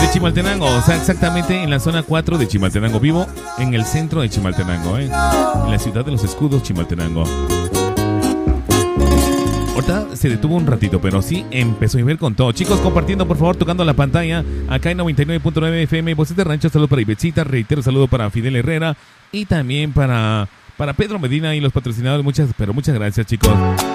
de Chimaltenango, o sea, exactamente en la zona 4 de Chimaltenango. Vivo en el centro de Chimaltenango, en la ciudad de los escudos, Chimaltenango. Ahorita se detuvo un ratito, pero sí empezó a llover con todo. Chicos, compartiendo, por favor, tocando la pantalla. Acá en 99.9 FM, Voces de Rancho. Saludo para Ivetsita, reitero, saludo para Fidel Herrera y también para Pedro Medina y los patrocinadores. Muchas gracias, chicos.